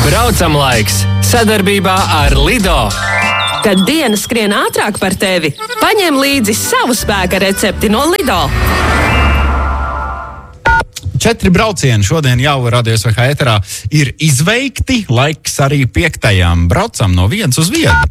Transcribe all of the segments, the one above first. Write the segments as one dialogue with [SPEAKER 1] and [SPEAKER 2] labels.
[SPEAKER 1] Braucam laiks sadarbībā ar Lido.
[SPEAKER 2] Kad diena skrien ātrāk par tevi, paņem līdzi savu spēka recepti no Lido.
[SPEAKER 3] 4 braucieni šodien jau Radio SVH ēterā ir izveikti. Laiks arī 5. Braucam no vietas uz vietu.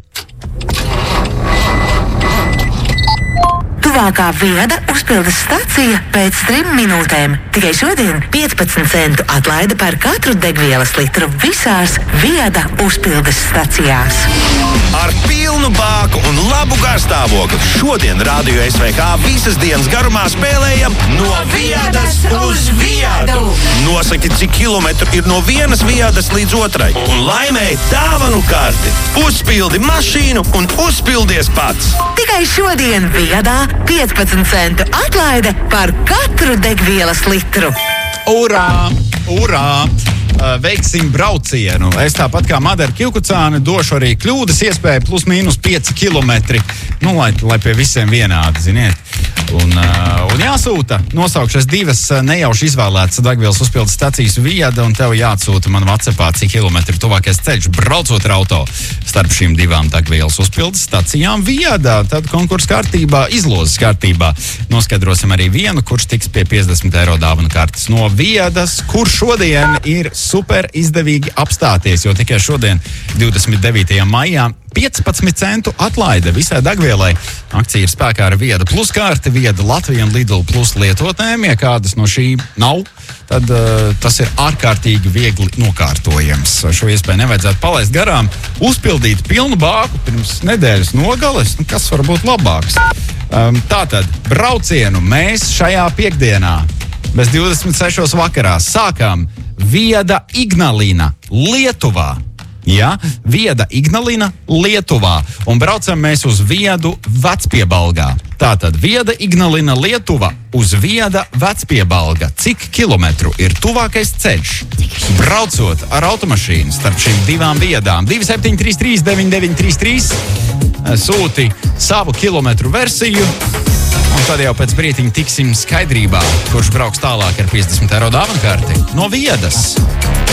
[SPEAKER 4] Tuvākā Viada uzpildes stacija pēc 3 minūtēm. Tikai šodien 15 centu atlaide par katru degvielas litru visās Viada uzpildes stacijās.
[SPEAKER 5] Ar pilnu bāku un labu garstāvokli šodien Radio SVH visas dienas garumā spēlējam no Viadas uz Viadu. Nosaki, cik kilometru ir no vienas Viadas līdz otrai un laimēji dāvanu karti. Uzpildi mašīnu un uzpildies pats.
[SPEAKER 4] Tikai šodien Viadā 15 centu atlaide par katru degvielas litru.
[SPEAKER 3] Urā! Urā! Veiksim braucienu. Es tāpat kā Madara Kivkucāne došu arī kļūdas iespēju plus mīnus 5 kilometri. Lai pie visiem vienādi, ziniet. Un jāsūta. Nosaukšas 2 nejauši izvēlētas degvielas uzpildes stacijas Viada, un tev jāatsūta man WhatsAppā, cik kilometri tuvākais ceļš braucot ar auto starp šīm 2 degvielas uzpildes stacijām Viadā. Tad konkursa kārtībā, izlozes kārtībā noskaidrosim arī vienu, kurš tiks pie 50 eiro dāvanu kartes no Viadas, kur šodien ir super izdevīgi apstāties, jo tikai šodien, 29. maijā, 15 centu atlaide visai degvielai. Akcija ir spēkā ar Viada plus kārti, Viada Latvija un Lidl plus lietotnēm. Ja kādas no šīm nav, tad tas ir ārkārtīgi viegli nokārtojams. Šo iespēju nevajadzētu palaist garām. Uzpildīt pilnu bāku pirms nedēļas nogales, kas var būt labāks. Tātad, braucienu mēs šajā piekdienā bez 26. vakarā sākām Viada Ignalina, Lietuvā. Ja? Viada Ignalina, Lietuvā. Un braucam mēs uz Viadu Vecpiebalgā. Tātad Viada Ignalina, Lietuva uz Viada Vecpiebalga. Cik kilometru ir tuvākais ceļš? Braucot ar automašīnu starp šīm 2 viedām. 2733 9933 sūti savu kilometru versiju. Un tad jau pēc brītiņa tiksim skaidrībā, kurš brauks tālāk ar 50 eiro dāvanu karti no Viedas.